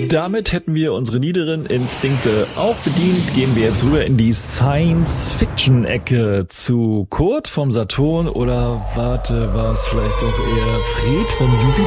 Damit hätten wir unsere niederen Instinkte auch bedient. Gehen wir jetzt rüber in die Science-Fiction-Ecke zu Kurt vom Saturn oder warte, war es vielleicht doch eher Fred von Jupiter?